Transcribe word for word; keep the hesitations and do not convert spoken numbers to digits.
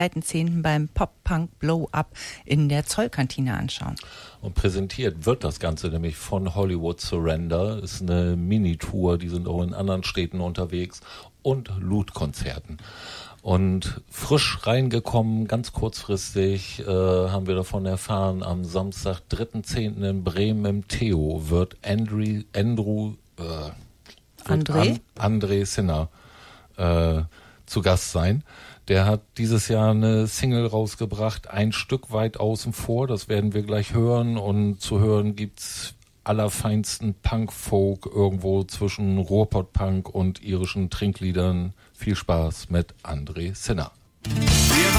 Zehnten beim Pop-Punk Blow-Up in der Zollkantine anschauen. Und präsentiert wird das Ganze nämlich von Hollywood Surrender. Ist eine Mini-Tour, die sind auch in anderen Städten unterwegs, und Loot-Konzerten. Und frisch reingekommen, ganz kurzfristig, äh, haben wir davon erfahren, am Samstag, dritter Zehnten in Bremen im Theo wird Andrew, Andrew äh, wird André? An, André Sinner äh, zu Gast sein. Der hat dieses Jahr eine Single rausgebracht, ein Stück weit außen vor, das werden wir gleich hören, und zu hören gibt's allerfeinsten Punk-Folk irgendwo zwischen Ruhrpott-Punk und irischen Trinkliedern. Viel Spaß mit André Sinner.